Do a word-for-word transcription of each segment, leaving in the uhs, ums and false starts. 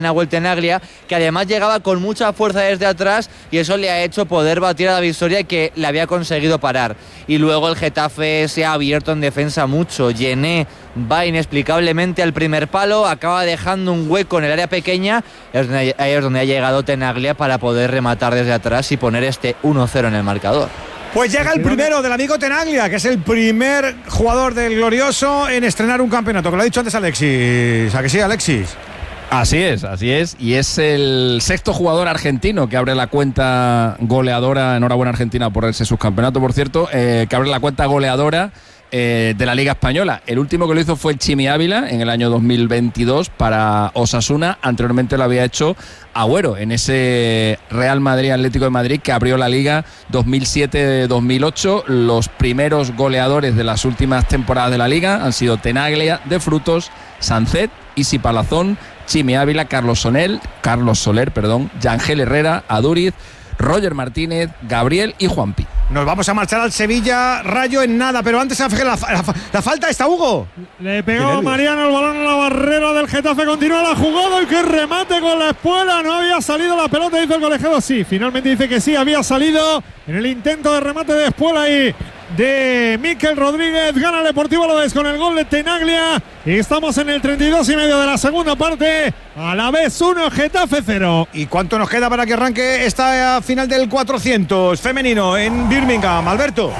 Nahuel Tenaglia, que además llegaba con mucha fuerza desde atrás y eso le ha hecho poder batir a la Victoria, que le había conseguido parar. Y luego el Getafe se ha abierto en defensa mucho. Yené va inexplicablemente al primer palo, acaba dejando un hueco en el área pequeña, ahí es donde ha llegado Tenaglia para poder rematar desde atrás y poner este uno cero en el marcador. Pues llega el primero del amigo Tenaglia, que es el primer jugador del Glorioso en estrenar un campeonato, que lo ha dicho antes Alexis. ¿A que sí, Alexis? Así es, así es, y es el sexto jugador argentino que abre la cuenta goleadora, enhorabuena Argentina por ese subcampeonato, por cierto, eh, que abre la cuenta goleadora eh, de la Liga Española. El último que lo hizo fue el Chimi Ávila en el año dos mil veintidós para Osasuna, anteriormente lo había hecho Agüero en ese Real Madrid Atlético de Madrid que abrió la Liga dos mil siete dos mil ocho. Los primeros goleadores de las últimas temporadas de la Liga han sido Tenaglia, De Frutos, Sancet, Isi Palazón, Chimi Ávila, Carlos Soler, Carlos Soler, perdón, Yangel Herrera, Aduriz, Roger Martínez, Gabriel y Juanpi. Nos vamos a marchar al Sevilla Rayo en nada, pero antes la, la, la, la falta está Hugo. Le pegó Mariano el balón a la barrera del Getafe, continúa la jugada y que remate con la espuela. No había salido la pelota, dice el colegiado. Sí, finalmente dice que sí, había salido en el intento de remate de espuela y de Mikel Rodríguez. Gana el Deportivo Alavés con el gol de Tenaglia y estamos en el treinta y dos y medio de la segunda parte. Alavés uno, Getafe cero. ¿Y cuánto nos queda para que arranque esta final del cuatrocientos femenino en Birmingham, Alberto?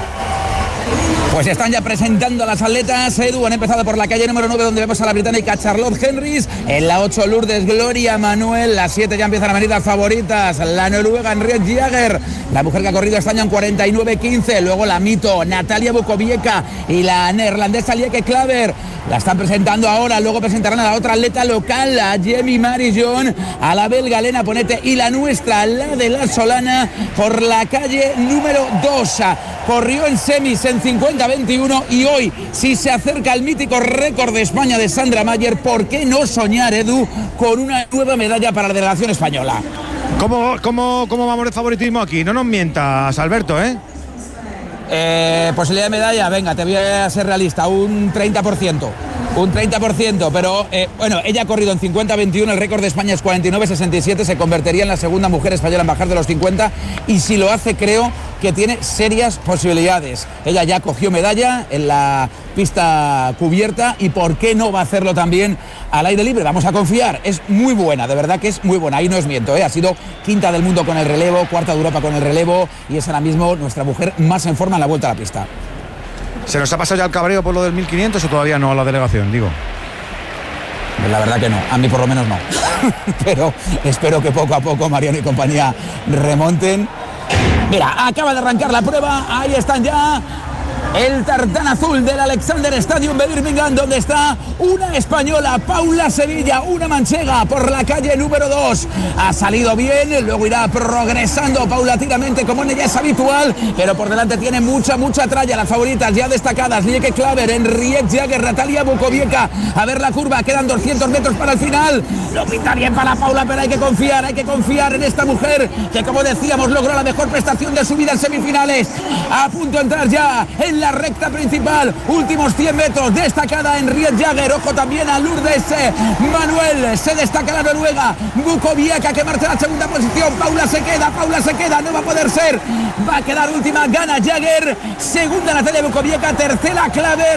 Pues están ya presentando a las atletas. Edu, han empezado por la calle número nueve, donde vemos a la británica Charlotte Henrys. En la ocho, Lourdes Gloria Manuel. La siete ya empiezan a venir las favoritas. La noruega Henriette Jager, la mujer que ha corrido este año en cuarenta y nueve quince. Luego la mito Natalia Bukovieka y la neerlandesa Lieke Klaver. La están presentando ahora. Luego presentarán a la otra atleta local, a Jamie Marijon, a la belga Elena Ponete y la nuestra, la de la Solana, por la calle número dos. Corrió en semis en cincuenta veintiuno y hoy, si se acerca el mítico récord de España de Sandra Mayer, ¿por qué no soñar, Edu, con una nueva medalla para la delegación española? ¿Cómo, cómo, cómo vamos de favoritismo aquí? No nos mientas, Alberto, ¿eh? Eh, posibilidad de medalla, venga, te voy a ser realista, un treinta por ciento. Un treinta por ciento, pero eh, bueno, ella ha corrido en cincuenta veintiuno, el récord de España es cuarenta y nueve sesenta y siete, se convertiría en la segunda mujer española en bajar de los cincuenta y si lo hace creo que tiene serias posibilidades. Ella ya cogió medalla en la pista cubierta y por qué no va a hacerlo también al aire libre. Vamos a confiar, es muy buena, de verdad que es muy buena, ahí no os miento, ¿eh? Ha sido quinta del mundo con el relevo, cuarta de Europa con el relevo y es ahora mismo nuestra mujer más en forma en la vuelta a la pista. ¿Se nos ha pasado ya el cabreo por lo del mil quinientos o todavía no a la delegación, digo? La verdad que no, a mí por lo menos no. Pero espero que poco a poco Mariano y compañía remonten. Mira, acaba de arrancar la prueba, ahí están ya el tartán azul del Alexander Stadium de Birmingham, donde está una española, Paula Sevilla, una manchega por la calle número dos. Ha salido bien, luego irá progresando paulatinamente como en ella es habitual, pero por delante tiene mucha, mucha tralla. Las favoritas ya destacadas, Lieke Klaver, Henriette Jager, Natalia Bukovieka. A ver la curva, quedan doscientos metros para el final. Lo pinta bien para Paula, pero hay que confiar, hay que confiar en esta mujer que, como decíamos, logró la mejor prestación de su vida en semifinales. A punto de entrar ya en la recta principal, últimos cien metros, destacada Henriette Jager, ojo también a Lourdes eh, Manuel, se destaca la noruega Bukovieka que marcha a la segunda posición. Paula se queda, Paula se queda, no va a poder ser, va a quedar última, gana Jager, segunda Natalia Bukovieka, tercera Klaver.